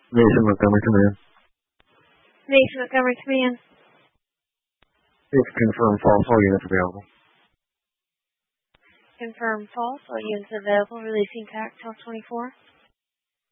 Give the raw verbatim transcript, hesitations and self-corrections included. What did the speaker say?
Mason Montgomery, come in. Mason Montgomery, come in. It's confirmed false, all units available. Confirm false, all units available, releasing T A C twelve twenty-four.